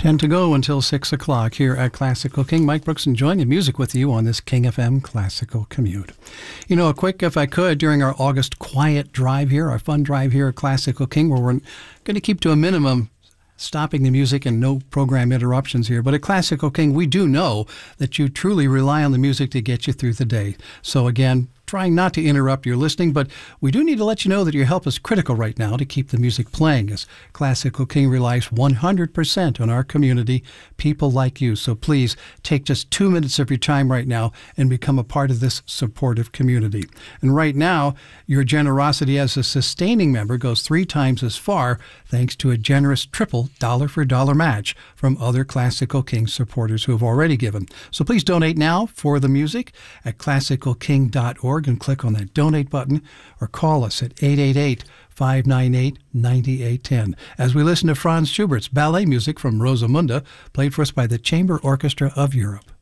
10 to go until 6 o'clock here at Classical King. Mike Brooks enjoying the music with you on this King FM Classical Commute. You know, a quick, if I could, during our August quiet drive here, our fun drive here at Classical King, where we're going to keep to a minimum stopping the music and no program interruptions here. But at Classical King, we do know that you truly rely on the music to get you through the day. So again, trying not to interrupt your listening, but we do need to let you know that your help is critical right now to keep the music playing, as Classical King relies 100% on our community, people like you. So please take just 2 minutes of your time right now and become a part of this supportive community. And right now, your generosity as a sustaining member goes 3 times as far thanks to a generous triple dollar-for-dollar match from other Classical King supporters who have already given. So please donate now for the music at classicalking.org. And click on that donate button or call us at 888-598-9810 as we listen to Franz Schubert's ballet music from Rosamunde, played for us by the Chamber Orchestra of Europe.